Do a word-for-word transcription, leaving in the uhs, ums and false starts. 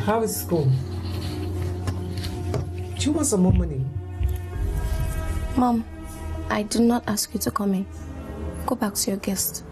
How is school? Do you want some more money? Mom, I did not ask you to come in. Go back to your guest.